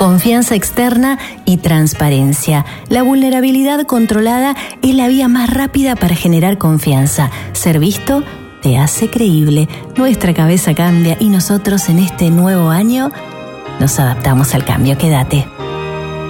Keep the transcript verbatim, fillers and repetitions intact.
Confianza externa y transparencia. La vulnerabilidad controlada es la vía más rápida para generar confianza. Ser visto te hace creíble. Nuestra cabeza cambia y nosotros en este nuevo año nos adaptamos al cambio. Quédate.